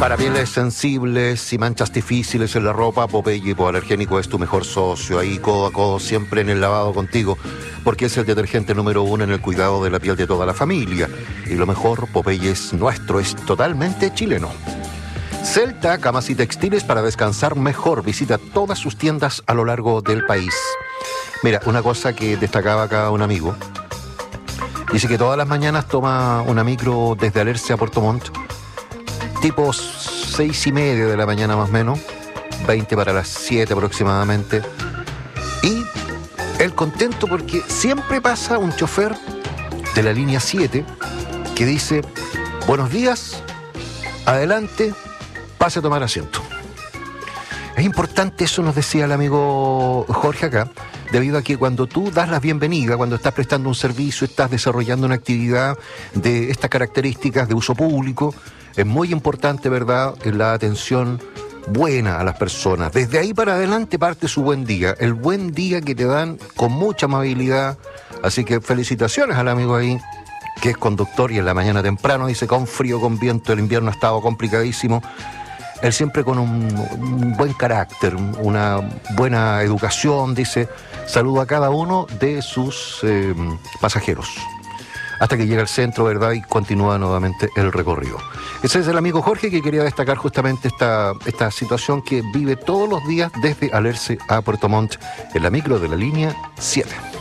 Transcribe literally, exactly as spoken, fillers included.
Para pieles sensibles y manchas difíciles en la ropa, Popeye Hipoalergénico es tu mejor socio. Ahí codo a codo, siempre en el lavado contigo, porque es el detergente número uno en el cuidado de la piel de toda la familia. Y lo mejor, Popeye es nuestro, es totalmente chileno. Celta, camas y textiles para descansar mejor. Visita todas sus tiendas a lo largo del país. Mira, una cosa que destacaba acá un amigo. Dice que todas las mañanas toma una micro desde Alerce a Puerto Montt, tipo seis y media de la mañana más o menos, veinte para las siete aproximadamente. Y él contento porque siempre pasa un chofer de la línea siete que dice: buenos días, adelante, pase a tomar asiento. Es importante, eso nos decía el amigo Jorge acá, debido a que cuando tú das la bienvenida, cuando estás prestando un servicio, estás desarrollando una actividad de estas características de uso público, es muy importante, ¿verdad?, la atención buena a las personas. Desde ahí para adelante parte su buen día, el buen día que te dan con mucha amabilidad. Así que felicitaciones al amigo ahí, que es conductor y en la mañana temprano, dice, con frío, con viento, el invierno ha estado complicadísimo. Él siempre con un, un buen carácter, una buena educación, dice, saluda a cada uno de sus eh, pasajeros, hasta que llega al centro, ¿verdad?, y continúa nuevamente el recorrido. Ese es el amigo Jorge, que quería destacar justamente esta, esta situación que vive todos los días desde Alerce a Puerto Montt en la micro de la línea siete.